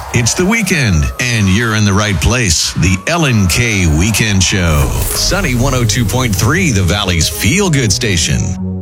It's the weekend, and you're in the right place. The Ellen K Weekend Show. Sunny 102.3, the Valley's feel-good station.